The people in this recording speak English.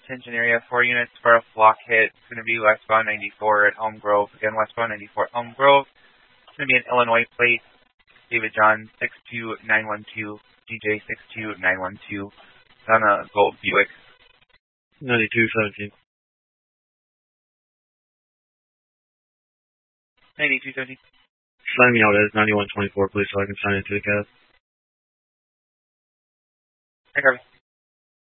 attention area, 4 units for a flock hit. It's going to be westbound 94 at Elm Grove. Again, westbound 94 at Elm Grove. It's going to be an Illinois plate. David John 62912, DJ 62912. It's on a gold Buick. 9217. 9217. Sign me out as 9124, please, so I can sign into the cab. Hey, Harvey.